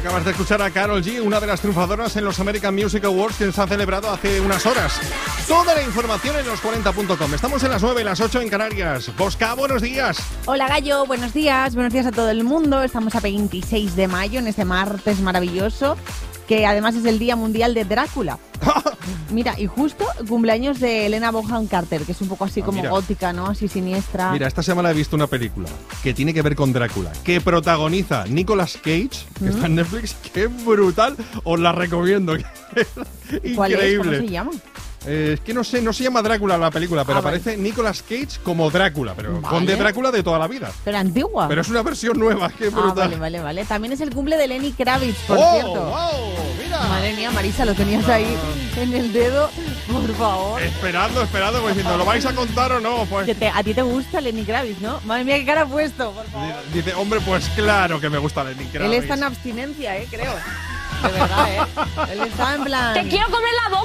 Acabas de escuchar a Karol G, una de las triunfadoras en los American Music Awards que se han celebrado hace unas horas. Toda la información en los40.com. Estamos en las 9 y las 8 en Canarias. Bosca, buenos días. Hola Gallo, buenos días a todo el mundo. Estamos a 26 de mayo en este martes maravilloso, que además es el Día Mundial de Drácula. Mira, y justo cumpleaños de Helena Bonham Carter, que es un poco así como gótica, ¿no? Así siniestra. Mira, esta semana he visto una película que tiene que ver con Drácula, que protagoniza Nicolas Cage, que está en Netflix. ¡Qué brutal! Os la recomiendo. Increíble. ¿Cuál es? ¿Cómo se llama? Es que no sé, no se llama Drácula la película, pero aparece Nicolas Cage como Drácula, pero con de Drácula de toda la vida. Pero antigua. Pero es una versión nueva, qué brutal. Vale. También es el cumple de Lenny Kravitz, por cierto. ¡Wow! ¡Mira! Madre mía, Marisa, lo tenías ahí en el dedo, por favor. Esperando, pues diciendo, ¿lo vais a contar o no? Pues a ti te gusta Lenny Kravitz, ¿no? Madre mía, qué cara ha puesto, por favor. Dice, hombre, pues claro que me gusta Lenny Kravitz. Él está en abstinencia, creo. De verdad, Él estaba en plan... ¡Te quiero comer la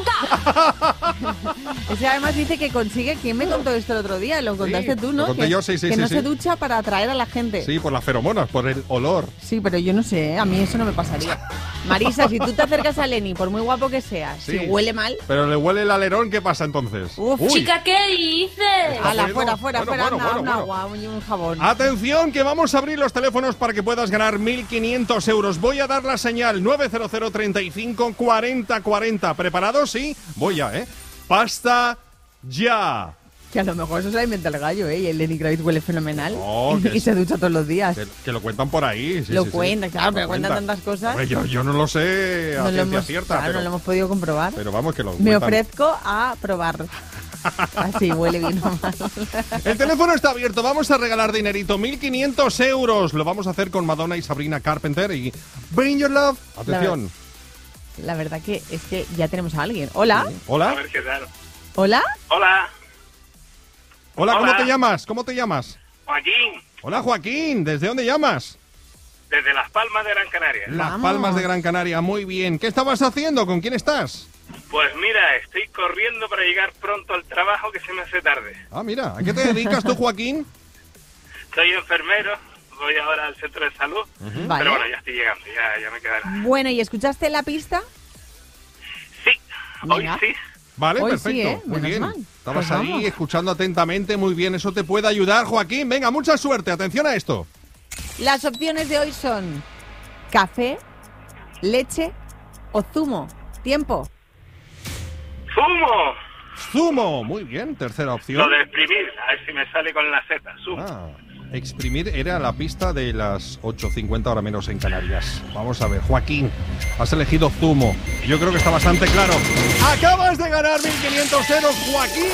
boca! Ese además dice que consigue... ¿Quién me contó esto el otro día? Lo contaste tú, ¿no? Lo conté yo, sí. Que no se ducha para atraer a la gente. Sí, por las feromonas, por el olor. Sí, pero yo no sé, a mí eso no me pasaría. Marisa, si tú te acercas a Lenny, por muy guapo que seas, si huele mal... Pero le huele el alerón, ¿qué pasa entonces? Uf, chica, ¿qué dices? Hala, fuera, un agua, un jabón. Atención, que vamos a abrir los teléfonos para que puedas ganar 1.500 euros. Voy a dar la señal 900 35 40 40. ¿Preparados? Sí. Voy ya, Pasta ya. Que a lo mejor eso se la inventa el Gallo, Y el Lenny Kravitz huele fenomenal. Oh, y se ducha todos los días. Que lo cuentan por ahí. Sí, cuentan, claro, pero cuentan tantas cosas. Hombre, yo no lo sé a ciencia cierta. Claro, no lo hemos podido comprobar. Pero vamos, que lo Me ofrezco a probar. Así huele bien o mal. El teléfono está abierto, vamos a regalar dinerito, 1.500 euros. Lo vamos a hacer con Madonna y Sabrina Carpenter y Bring Your Love. Atención. La verdad que es que ya tenemos a alguien. Hola. Sí. Hola. A ver qué tal. Hola. Hola, ¿cómo te llamas? Joaquín. Hola, Joaquín. ¿Desde dónde llamas? Desde Las Palmas de Gran Canaria. Las Palmas de Gran Canaria, muy bien. ¿Qué estabas haciendo? ¿Con quién estás? Pues mira, estoy corriendo para llegar pronto al trabajo que se me hace tarde. Ah, mira, ¿a qué te dedicas tú, Joaquín? Soy enfermero, voy ahora al centro de salud, Vale. pero bueno, ya estoy llegando, ya me quedará. Bueno, ¿y escuchaste la pista? Sí, hoy Venga. sí. Vale, Hoy perfecto, sí, muy menos bien. mal. Estabas Pues ahí vamos. escuchando atentamente, muy bien, eso te puede ayudar, Joaquín. Venga, mucha suerte, atención a esto. Las opciones de hoy son café, leche o zumo. Tiempo. ¡Zumo! Zumo, muy bien, tercera opción. Lo de exprimir, a ver si me sale con la Z, zumo. Exprimir era la pista de las 8:50 hora menos en Canarias. Vamos a ver, Joaquín, has elegido zumo. Yo creo que está bastante claro. ¡Acabas de ganar 1.500 euros, Joaquín!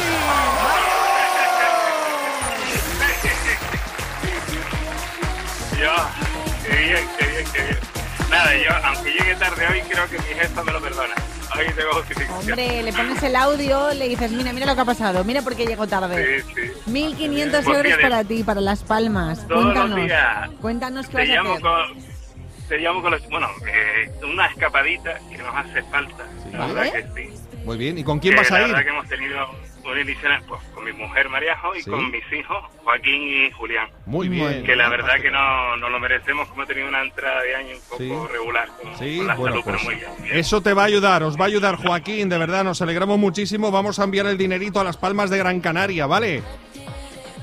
Qué bien. Nada, yo, aunque llegue tarde hoy, creo que mi jefa me lo perdona. Hoy tengo justificación. Hombre, le pones el audio, le dices, mira lo que ha pasado, mira por qué llego tarde. Sí. 1.500 Pues euros fíjate, para ti, para Las Palmas. todos los días Cuéntanos qué te vas a llamo hacer. te llamo con los... Bueno, una escapadita que nos hace falta. La verdad que sí. Muy bien, ¿y con quién vas a La ir? verdad que hemos tenido una inicio pues, con mi mujer Mariajo y Sí. con mis hijos Joaquín y Julián. Muy bien. Que la verdad que no lo merecemos, como he tenido una entrada de año un poco regular con la salud, pero muy bien. Eso te va a ayudar, os va a ayudar, Joaquín, de verdad, nos alegramos muchísimo. Vamos a enviar el dinerito a Las Palmas de Gran Canaria, ¿vale?